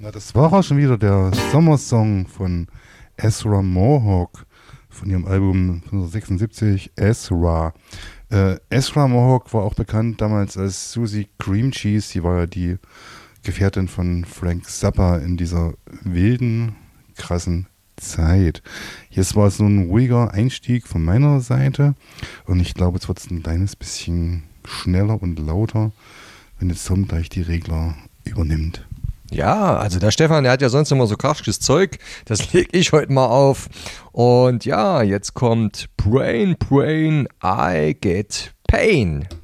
Na, das war auch schon wieder der Sommersong von Ezra Mohawk von ihrem Album 1976, Ezra. Ezra Mohawk war auch bekannt damals als Susie Cream Cheese. Sie war ja die Gefährtin von Frank Zappa in dieser wilden, krassen Zeit. Jetzt war es so ein ruhiger Einstieg von meiner Seite und ich glaube, jetzt wird es ein kleines bisschen schneller und lauter, wenn jetzt Tom gleich die Regler übernimmt. Ja, also der Stefan, der hat ja sonst immer so krasches Zeug, das lege ich heute mal auf. Und ja, jetzt kommt Brain, I Get Pain.